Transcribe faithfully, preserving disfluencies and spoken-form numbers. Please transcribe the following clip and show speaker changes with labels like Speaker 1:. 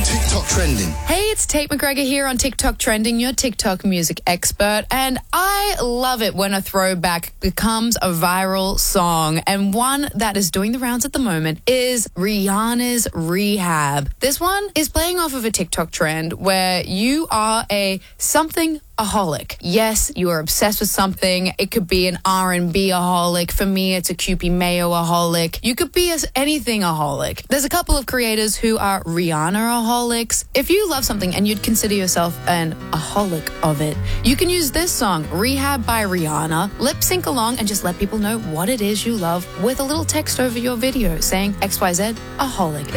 Speaker 1: TikTok trending.
Speaker 2: Hey, it's Tate McGregor here on TikTok Trending, your TikTok music expert, and I love it when a throwback becomes a viral song, and one that is doing the rounds at the moment is Rihanna's Rehab. This one is playing off of a TikTok trend where you are a something-aholic. Yes, you are obsessed with something. It could be an R and B-aholic. For me, it's a Kewpie Mayo-aholic. You could be as anything-aholic. There's a couple of creators who are Rihanna-aholics. If you love something and you'd consider yourself an aholic of it, you can use this song, Rehab by Rihanna, lip sync along and just let people know what it is you love with a little text over your video saying X Y Z aholic.